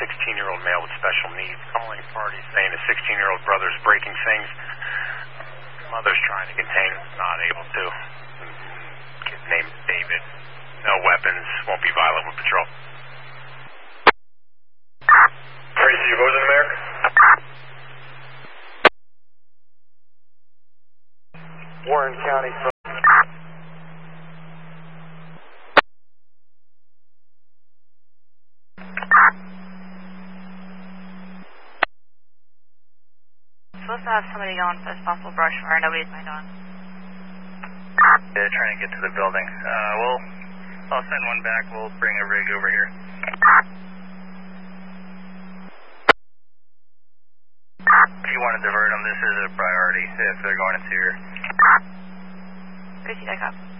16-year-old male with special needs. Calling party saying a 16-year-old brother is breaking things. Mother's trying to contain him, not able to. Kid named David. No weapons, won't be violent with patrol. Tracy, you goes in America? Warren County. Supposed to have somebody going for this possible brush fire. Nobody's signed on. Yeah, trying to get to the building. I'll send one back. We'll bring a rig over here. If you want to divert them, this is a priority if they're going into your... Tracy, back up.